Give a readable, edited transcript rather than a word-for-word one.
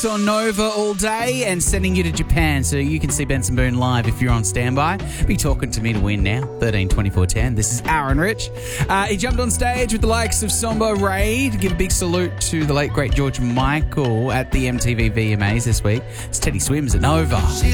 On Nova all day and sending you to Japan so you can see Benson Boone live if you're on standby. Be talking to me to win now. 13 24 10. This is Aaron Rich. He jumped on stage with the likes of Sombo Raid. Give a big salute to the late great George Michael at the MTV VMAs this week. It's Teddy Swims at Nova.